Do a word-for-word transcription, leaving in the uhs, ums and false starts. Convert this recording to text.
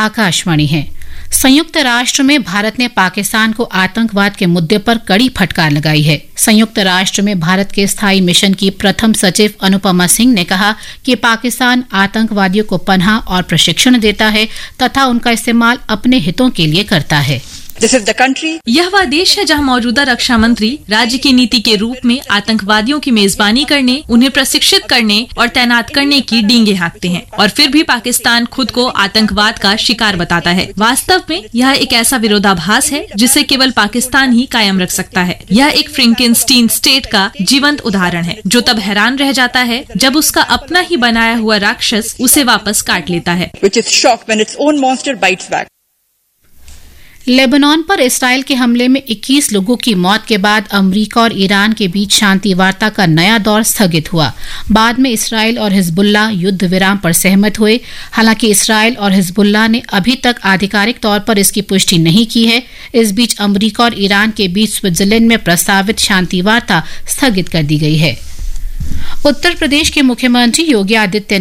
आकाशवाणी है। संयुक्त राष्ट्र में भारत ने पाकिस्तान को आतंकवाद के मुद्दे पर कड़ी फटकार लगाई है। संयुक्त राष्ट्र में भारत के स्थायी मिशन की प्रथम सचिव अनुपमा सिंह ने कहा कि पाकिस्तान आतंकवादियों को पनाह और प्रशिक्षण देता है तथा उनका इस्तेमाल अपने हितों के लिए करता है। This is the country. यह वह देश है जहां मौजूदा रक्षा मंत्री राज्य की नीति के रूप में आतंकवादियों की मेजबानी करने, उन्हें प्रशिक्षित करने और तैनात करने की डींगे हाँकते हैं और फिर भी पाकिस्तान खुद को आतंकवाद का शिकार बताता है। वास्तव में यह एक ऐसा विरोधाभास है जिसे केवल पाकिस्तान ही कायम रख सकता है। यह एक फ्रैंकेनस्टीन स्टेट का जीवंत उदाहरण है जो तब हैरान रह जाता है जब उसका अपना ही बनाया हुआ राक्षस उसे वापस काट लेता है। Which is shocked when its own monster bites back. Lebanon पर इसराइल के हमले में इक्कीस लोगों की मौत के बाद अमेरिका और ईरान के बीच शांति वार्ता का नया दौर स्थगित हुआ। बाद में इसराइल और हिजबुल्लाह युद्ध विराम पर सहमत हुए। हालांकि इसराइल और हिजबुल्लाह ने अभी तक आधिकारिक तौर पर इसकी पुष्टि नहीं की है। इस बीच अमेरिका और ईरान के बीच स्विट्जरलैंड में प्रस्तावित शांति वार्ता स्थगित कर दी गई है। उत्तर प्रदेश के मुख्यमंत्री योगी आदित्य